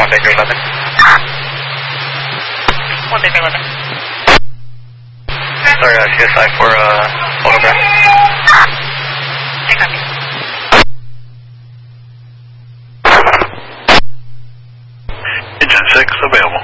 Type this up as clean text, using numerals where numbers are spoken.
Baker 11. 1 Baker 11. Sorry, CSI for photograph. I copy. Engine 6 available.